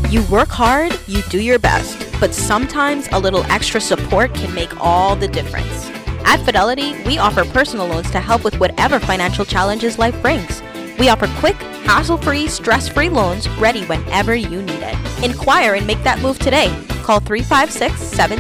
You work hard, you do your best, but sometimes a little extra support can make all the difference. At Fidelity, we offer personal loans to help with whatever financial challenges life brings. We offer quick, hassle-free, stress-free loans ready whenever you need it. Inquire and make that move today. Call 356-7